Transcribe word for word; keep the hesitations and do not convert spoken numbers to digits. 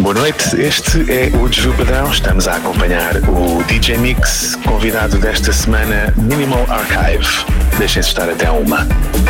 Boa noite, este é o Desvio Padrão. Estamos a acompanhar o D J Mix, convidado desta semana, Minimal Archive. Deixem-se estar até a uma.